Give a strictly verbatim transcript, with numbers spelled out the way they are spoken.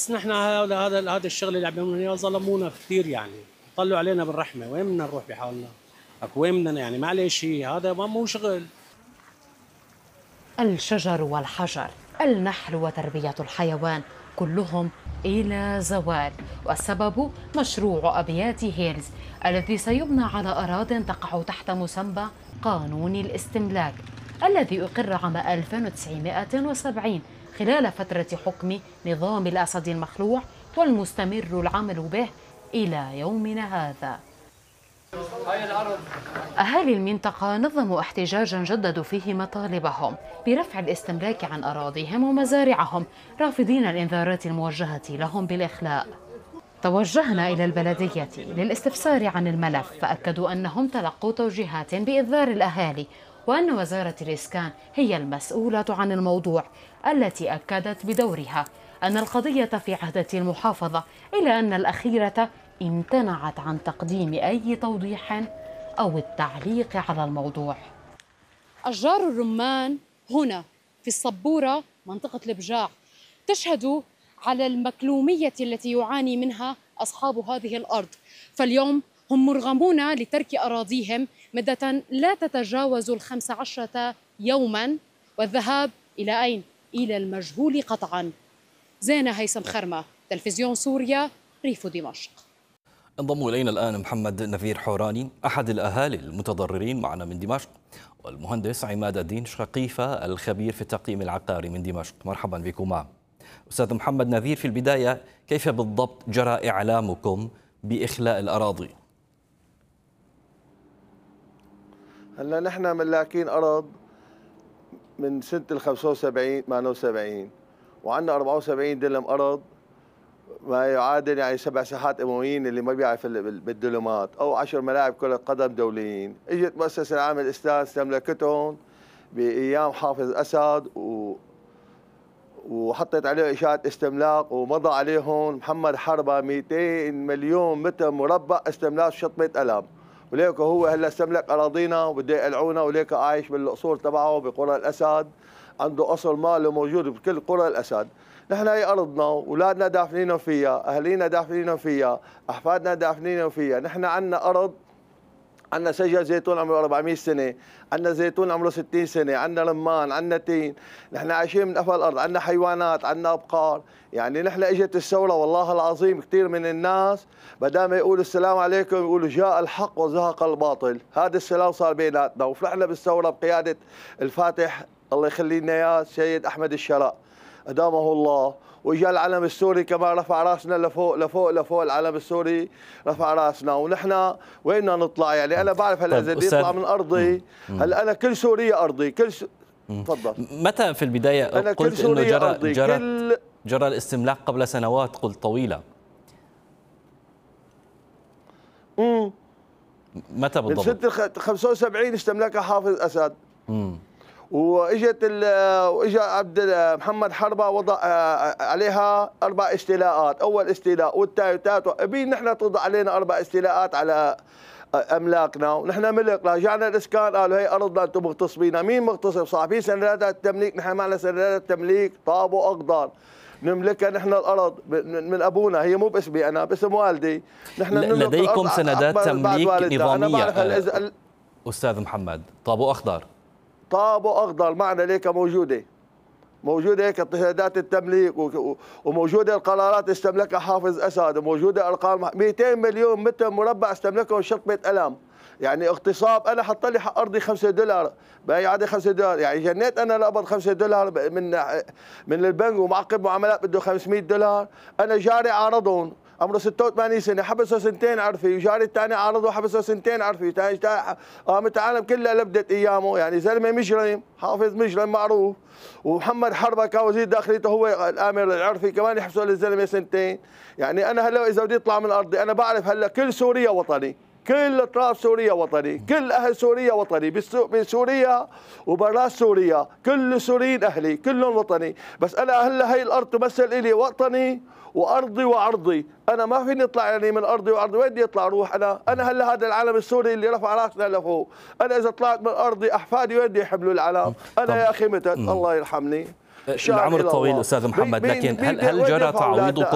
بس نحن هذا هذا هذا الشغل اللي عم يعملوا اياه ظلمونا كثير، يعني طلعوا علينا بالرحمه، وين بدنا نروح بحالنا؟ اكو وين بدنا يعني معلش هذا ما مو شغل. الشجر والحجر، النحل وتربية الحيوان كلهم إلى زوال، والسبب مشروع أبيات هيلز الذي سيبنى على أراضٍ تقع تحت مسمى قانون الاستملاك الذي أقر عام ألف وتسعمائة وسبعين خلال فترة حكم نظام الأسد المخلوع والمستمر العمل به إلى يومنا هذا. أهالي المنطقة نظموا احتجاجا جددوا فيه مطالبهم برفع الاستملاك عن أراضيهم ومزارعهم، رافضين الإنذارات الموجهة لهم بالإخلاء. توجهنا إلى البلدية للاستفسار عن الملف، فأكدوا أنهم تلقوا توجيهات بإنذار الأهالي وأن وزارة الإسكان هي المسؤولة عن الموضوع، التي أكدت بدورها أن القضية في عهدة المحافظة، إلا أن الأخيرة امتنعت عن تقديم أي توضيح أو التعليق على الموضوع. أشجار الرمان هنا في الصبورة منطقة البجاع تشهد على المكلومية التي يعاني منها أصحاب هذه الأرض، فاليوم هم مرغمون لترك أراضيهم مدة لا تتجاوز الخمس عشرة يوما، والذهاب إلى أين؟ إلى المجهول قطعا. زينة هيثم خرمة، تلفزيون سوريا، ريف دمشق. انضم إلينا الآن محمد نذير حوراني أحد الأهالي المتضررين معنا من دمشق، والمهندس عماد الدين شقيفة الخبير في التقييم العقاري من دمشق. مرحبا بكما. أستاذ محمد نذير، في البداية كيف بالضبط جرى إعلامكم بإخلاء الأراضي؟ هلا نحن ملاكين أرض من سنة ال خمسة وسبعين ثمانية وسبعين، وعندنا أربعة وسبعين دلم أرض ما يعادل يعني سبع ساحات امويين اللي ما بيعرف بالدلومات، او عشر ملاعب كرة قدم دوليين. اجت مؤسسة العام الاسلام استملكتهم بايام حافظ اسد و وحطت عليه اشاعة استملاك، ومضى عليهم محمد حربة مئتين مليون متر مربع استملاك شطبة قلم، وليك هو هلا استملك اراضينا وبده يقلعونا، وليك عايش بالقصور تبعه بقرى الاسد، عنده قصر ماله موجود بكل قرى الاسد. نحن هي ارضنا، اولادنا دافنينهم فيها، اهالينا دافنينهم فيها، احفادنا دافنينهم فيها. نحن عندنا ارض، عندنا شجر زيتون عمره أربعمئة سنه، عندنا زيتون عمره ستين سنه، عندنا رمان، عندنا تين، نحن عايشين من قفا الارض، عندنا حيوانات، عندنا ابقار. يعني نحن اجت الثوره والله العظيم كثير من الناس بدل ما يقولوا السلام عليكم يقولوا جاء الحق وزهق الباطل، هذا السلام صار بيناتنا. وفرحنا بالثوره بقياده الفاتح الله يخلي لنا اياه السيد احمد الشرق أدامه الله، وإجا العلم السوري كمان رفع راسنا لفوق لفوق لفوق، العلم السوري رفع راسنا. ونحن وين بدنا نطلع؟ يعني أنا بعرف هلا إذا بدي أطلع من أرضي، هلا أنا كل سوريا أرضي، كل س... تفضل. متى في البداية أنا قلت إنه جرى جرى كل... جرى الاستملاك قبل سنوات قلت طويلة؟ امم متى بالضبط؟ من سنة خمسة وسبعين استملكها حافظ أسد. امم واجت واجا عبد محمد حربة وضع عليها اربع استيلاءات، اول استيلاء والثاني والثالث، بين نحن توضع علينا اربع استيلاءات على املاكنا، ونحن ملك. رجعنا الاسكان قالوا هي ارضنا انتم مغتصبينها. مين مغتصب؟ صاحبين سندات التمليك، نحن معنا سندات التمليك طابو اخضر نملكها نحن الارض من ابونا، هي مو باسمي انا، باسم والدي. نحن لديكم سندات تمليك نظاميه استاذ محمد؟ طابو اخضر طابو اخضر معنا ليك موجوده موجوده هيك سندات التمليك، وموجوده القرارات استملكها حافظ اسد، وموجوده ارقام مئتين مليون متر مربع استملكهم شطبه قلم. يعني اغتصاب. انا حط لي حق ارضي خمسة دولار، بهي عادي خمسة دولار، يعني جنيت انا لقبض خمسة دولار من من البنك، ومعقب معاملات بده خمسمئة دولار. انا جاري عارضهم عمره ستة وثمانين سنه حبسه سنتين عرفي، وجاري الثاني عارضه حبسه سنتين عرفي، قامت العالم كلها لبدت ايامه. يعني زلمه مجرم، حافظ مجرم معروف. ومحمد حربة كان وزير داخليته هو الامر العرفي، كمان يحبسوا للزلمه سنتين. يعني انا هلا اذا بدي اطلع من ارضي، انا بعرف هلا كل سوريا وطني، كل اطراف سوريا وطني، كل اهل سوريا وطني، بسوريا وبرا سوريا كل السوريين اهلي، كلهم وطني. بس انا هلا هي الارض تمثل الي وطني وارضي وعرضي. انا ما فيني اطلع يعني من ارضي وعرضي، وين بدي اطلع اروح انا؟ انا هلا هذا العلم السوري اللي رفع راسنا لفوق، انا اذا طلعت من ارضي احفادي وين بده يحملوا العلم؟ انا يا اخي متت الله يرحمني. العمر الطويل استاذ محمد، لكن هل هل جرى تعويضكم